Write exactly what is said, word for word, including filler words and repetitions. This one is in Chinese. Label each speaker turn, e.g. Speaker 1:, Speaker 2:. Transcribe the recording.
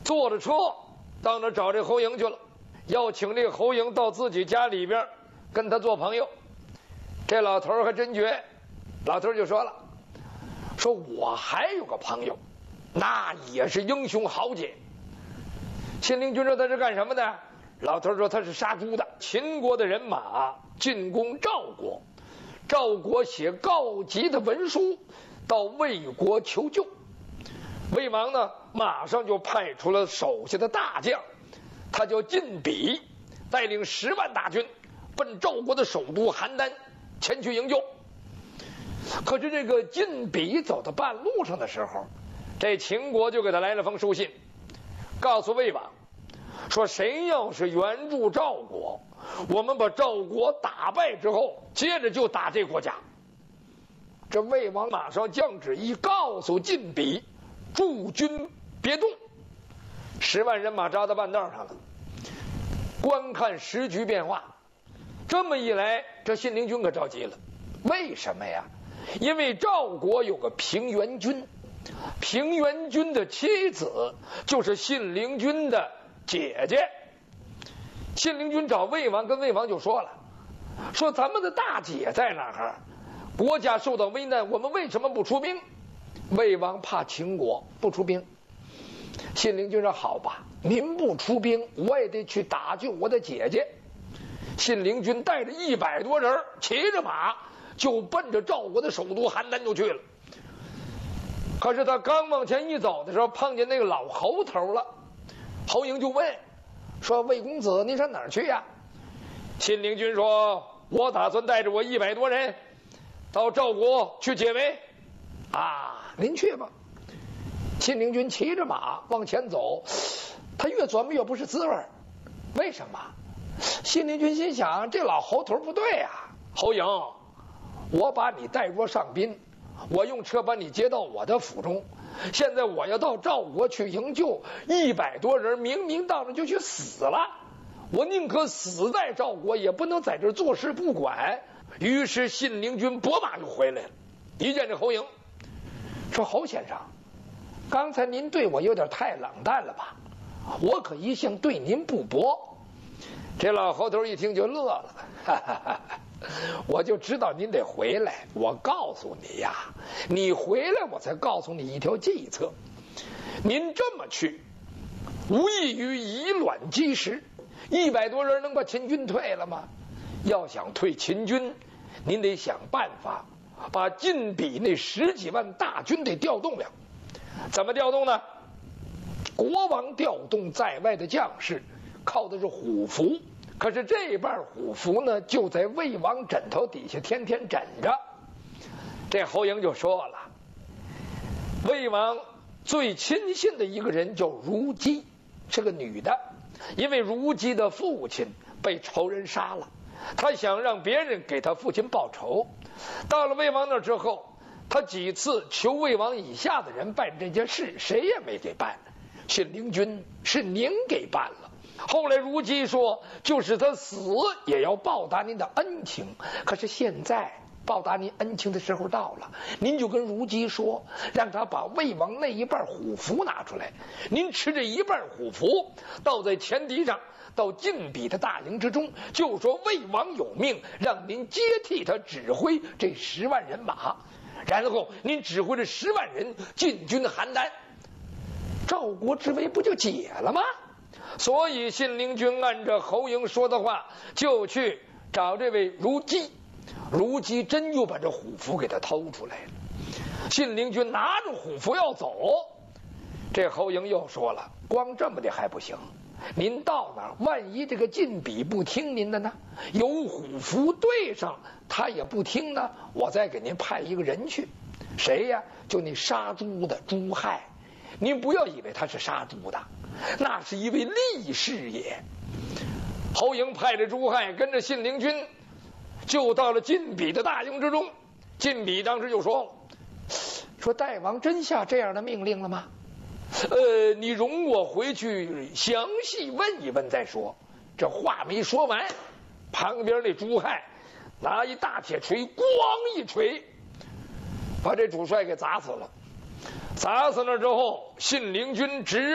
Speaker 1: 坐着车到那找这侯莹去了，要请这侯莹到自己家里边跟他做朋友。这老头还真绝，老头就说了，说我还有个朋友，那也是英雄豪杰。信陵君说他是干什么的？老头说他是杀猪的。秦国的人马进攻赵国，赵国写告急的文书到魏国求救，魏王呢马上就派出了手下的大将，他叫晋鄙，带领十万大军奔赵国的首都邯郸前去营救。可是这个晋鄙走到半路上的时候，这秦国就给他来了封书信，告诉魏王说，谁要是援助赵国，我们把赵国打败之后，接着就打这国家。这魏王马上降旨一告诉晋鄙，驻军别动。十万人马扎到半道上了，观看时局变化。这么一来，这信陵君可着急了。为什么呀？因为赵国有个平原君，平原君的妻子就是信陵君的姐姐。信陵君找魏王，跟魏王就说了，说咱们的大姐在哪儿？国家受到危难，我们为什么不出兵？魏王怕秦国，不出兵。信陵君说好吧，您不出兵，我也得去打救我的姐姐。信陵君带着一百多人，骑着马就奔着赵国的首都邯郸就去了。可是他刚往前一走的时候，碰见那个老侯头了。侯莹就问说，魏公子你上哪儿去呀？信陵君说，我打算带着我一百多人到赵国去解围。啊，您去吧。信陵君骑着马往前走，他越琢磨越不是滋味。为什么？信陵君心想，这老侯头不对啊。侯莹，我把你带若上宾，我用车把你接到我的府中，现在我要到赵国去营救，一百多人明明到那就去死了，我宁可死在赵国，也不能在这坐视不管。于是信陵君拨马就回来了，一见这侯莹，说侯先生，刚才您对我有点太冷淡了吧？我可一向对您不薄。这老侯头一听就乐了，哈哈哈哈，我就知道您得回来，我告诉你呀，你回来我才告诉你一条计策。您这么去，无异于以卵击石，一百多人能把秦军退了吗？要想退秦军，您得想办法把晋鄙那十几万大军得调动了。怎么调动呢？国王调动在外的将士，靠的是虎符，可是这半虎符呢，就在魏王枕头底下天天枕着。这侯莹就说了，魏王最亲信的一个人叫如姬，是个女的，因为如姬的父亲被仇人杀了，他想让别人给他父亲报仇。到了魏王那之后，他几次求魏王以下的人办这件事，谁也没给办。信陵君是您给办了。后来如姬说，就是他死也要报答您的恩情。可是现在报答您恩情的时候到了，您就跟如姬说，让他把魏王那一半虎符拿出来，您持着一半虎符倒在前敌上，到晋鄙的大营之中，就说魏王有命，让您接替他指挥这十万人马，然后您指挥这十万人进军邯郸，赵国之围不就解了吗？所以信陵君按照侯莹说的话，就去找这位如姬。如姬真就把这虎符给他偷出来了。信陵君拿着虎符要走，这侯莹又说了，光这么的还不行，您到哪儿，万一这个晋鄙不听您的呢？有虎符对上他也不听呢，我再给您派一个人去。谁呀？就那杀猪的朱亥。您不要以为他是杀猪的，那是一位力士也。侯莹派着朱亥跟着信陵君就到了晋鄙的大营之中。晋鄙当时就说了，说大王真下这样的命令了吗？呃，你容我回去详细问一问再说。这话没说完，旁边那朱亥拿一大铁锤咣一锤，把这主帅给砸死了。砸死了之后，信陵君直